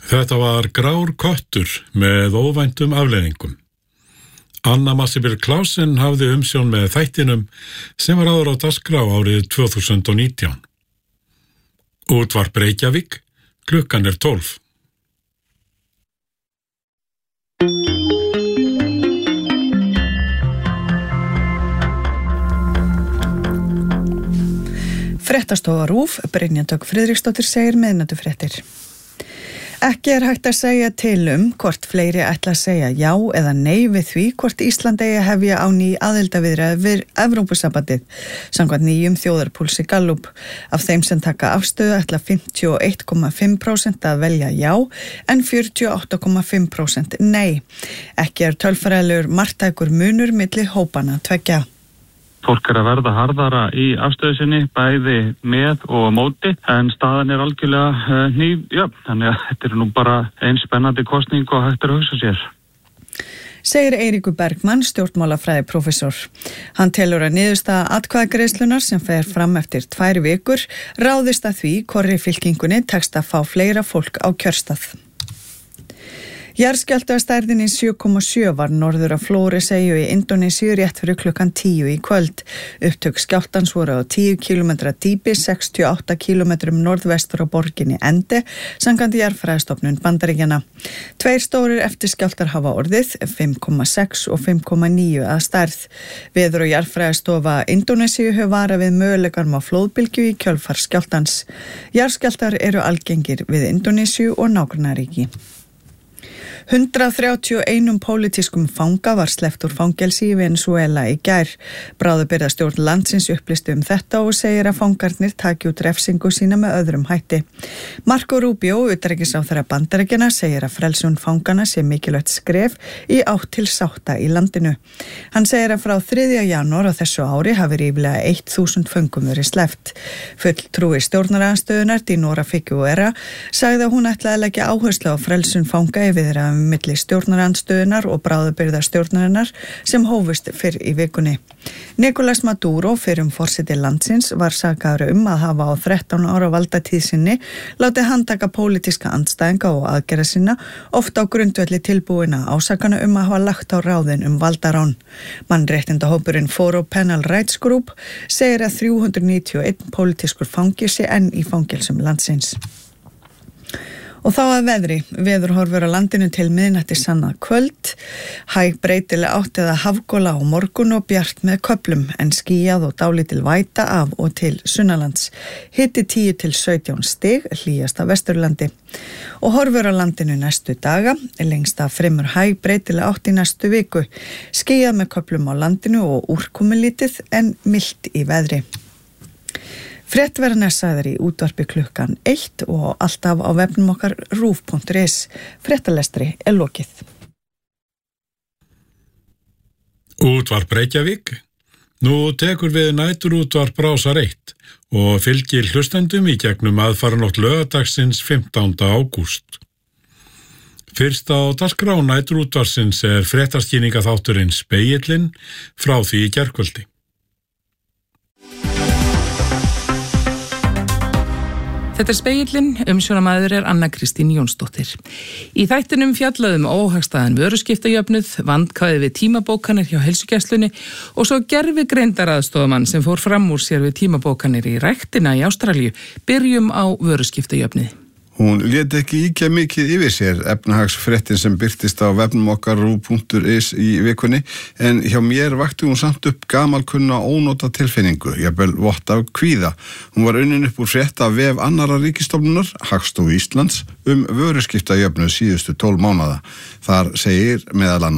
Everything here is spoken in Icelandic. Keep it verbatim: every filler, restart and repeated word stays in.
Þetta var grár köttur með óvæntum afleiðingum. Anna Massibir Klausen hafði umsjón með þættinum sem var áður á dagskrá árið tvö þúsund og nítján. Útvarp Reykjavík, klukkan er tólf. Fréttastofa RÚV, Brynja Dögg Friðriksdóttir segir miðnættufréttir. Ekki er hægt að segja til um hvort fleiri ætla að segja já eða nei við því hvort Ísland eigi að hefja á ný aðildarviðræður við Evrópusambandið, samkvæmt nýjum þjóðarpúlsi Gallup. Af þeim sem taka afstöðu ætla fimmtíu og eitt komma fimm prósent að velja já en fjörutíu og átta komma fimm prósent nei. Ekki er tölfræðilegur marktækur munur milli hópanna tveggja. Fólk er að verða harðara í afstöðu sinni, bæði með og móti, en staðan er algjörlega uh, ný, já, þannig að þetta er nú bara eins spennandi kosning og hægt er að hugsa sér. Segir Eiríkur Bergmann, stjórnmálafræði prófessor. Hann telur að niðurstaða atkvæðagreiðslunnar sem fer fram eftir tvær vikur ráðist að því hvorri fylkingunni tekst að fá fleira fólk á kjörstað. Jarðskjálfti af stærðinni sjö komma sjö var norður af Flóreseyju í Indónesíu rétt fyrir klukkan tíu í kvöld. Upptök skjálftans voru á tíu kílómetra dýpi, sextíu og átta kílómetrum norðvestur á borginni Ende, samkvæmt jarðfræðistofnun Bandaríkjanna. Tveir stórir eftirskjálftar hafa orðið, fimm komma sex og fimm komma níu að stærð. Veður- og jarðfræðistofa Indónesíu hefur varað við möguleikanum á flóðbylgju í kjölfar skjálftans. Jarðskjálftar eru algengir við Indónesíu og nágrannaríki. hundrað þrjátíu og einn pólitískum fanga var sleppt úr fangelsi í Venesúela í gær. Bráðabirgðastjórn landsins upplýsti um þetta og segir að fangarnir taki út refsingu sína með öðrum hætti. Marco Rubio, utanríkisráðherra Bandaríkjanna, segir að frelsun fanganna sé mikilvægt skref í átt til sátta í landinu. Hann segir að frá þriðja janúar á þessu ári hafi ríflega þúsund föngum verið sleppt. Fulltrúi stjórnarandstöðunar, Dinora Figueira, sagði að hún ætlaði að leggja áherslu á frelsun fanga í viðræðum milli stjórnarandstöðunar og bráðabirgðastjórnarinnar sem hófust fyrr í vikunni. Nicolás Maduro, fyrrum forseti landsins, var sakaður um að hafa á þrettán ára valdatíð sinni látið handtaka pólitíska andstæðinga og aðgerða sinna, oft á grundvelli tilbúina ásakana um að hafa lagt á ráðin um valdarán. Mannréttindahópurinn Foro Penal Rights Group segir að þrjú hundruð níutíu og einn pólitískur fangi sé enn í fangelsum landsins. Og þá að veðri, veðurhorfur á landinu til miðnætti annað kvöld, hæg breytileg átt eða hafgola á morgun og bjart með köflum en skýjað og dálítil væta af og til sunnanlands. Hiti tíu til sautján stig, hlýjast af Vesturlandi. Og horfur á landinu næstu daga, lengst af fremur hæg breytileg átt í næstu viku, skýjað með köflum á landinu og úrkomulítið en milt í veðri. Frétt verða næssaðar í útvarpi klukkan eitt og alltaf á vefnum okkar rúv punktur is. Fréttalestri er lokið. Útvarp Reykjavík. Nú tekur við næturútvarp Rásar eitt og fylgir hlustendum í gegnum aðfaranótt laugardagsins fimmtánda ágúst. Fyrst á dagskrá næturútvarpsins er fréttaskýringaþátturinn Spegillinn frá því í gærkvöldi. Þetta er Spegillinn, umsjónamaður er Anna Kristín Jónsdóttir. Í þættinum fjallaðum óhagstæðan vöruskiptajöfnuð, vandkvæði við tímabókanir hjá heilsugæslunni og svo gervigreindaraðstofamann sem fór fram úr sér við tímabókanir í ræktina í Ástralíu. Byrjum á vöruskiptajöfnuð. Hún lét ekki ýkja mikið yfir sér efnahagsfréttin sem birtist á vefnum okkar rúv punktur is í vikunni, en hjá mér vakti hún samt upp gamalkunna ónóta tilfinningu, jafnvel vott af kvíða. Hún var unnin upp úr frétt af vef annarra ríkisstofnunar, Hagstofu Íslands, um vöruskiptajöfnuð síðustu tólf mánaða. Þar segir meðal annars